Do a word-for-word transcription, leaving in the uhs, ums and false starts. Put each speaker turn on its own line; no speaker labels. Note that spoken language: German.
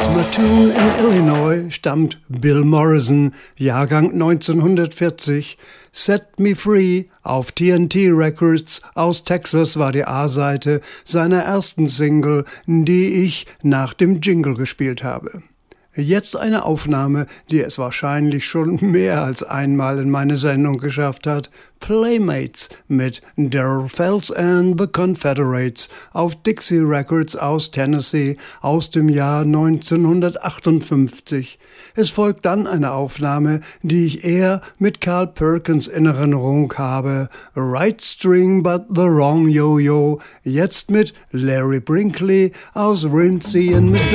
Mattoon in Illinois stammt Bill Morrison, Jahrgang neunzehnhundertvierzig. Set Me Free auf T N T Records aus Texas war die A-Seite seiner ersten Single, die ich nach dem Jingle gespielt habe. Jetzt eine Aufnahme, die es wahrscheinlich schon mehr als einmal in meine Sendung geschafft hat. Playmates mit Darryl Fells and the Confederates auf Dixie Records aus Tennessee aus dem Jahr neunzehnhundertachtundfünfzig. Es folgt dann eine Aufnahme, die ich eher mit Carl Perkins in Erinnerung habe. Right String but the Wrong Yo-Yo, jetzt mit Larry Brinkley aus Rinsey in Mississippi.